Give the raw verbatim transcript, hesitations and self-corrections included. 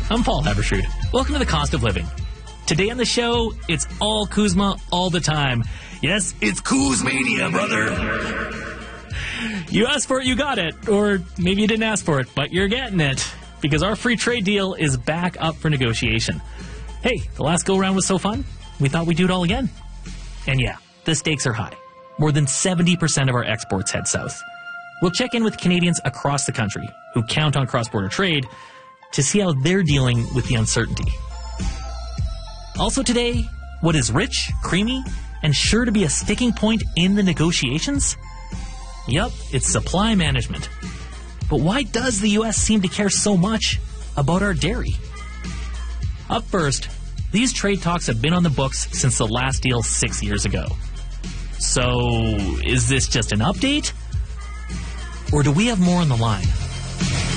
I'm Paul Haberstrood. Welcome to The Cost of Living. Today on the show, it's all Kuzma all the time. Yes, it's Kuzmania, brother. You asked for it, you got it. Or maybe you didn't ask for it, but you're getting it. Because our free trade deal is back up for negotiation. Hey, the last go-around was so fun, we thought we'd do it all again. And yeah, the stakes are high. More than seventy percent of our exports head south. We'll check in with Canadians across the country who count on cross-border trade to see how they're dealing with the uncertainty. Also today, what is rich, creamy, and sure to be a sticking point in the negotiations? Yup, it's supply management. But why does the U S seem to care so much about our dairy? Up first, these trade talks have been on the books since the last deal six years ago. So, is this just an update? Or do we have more on the line?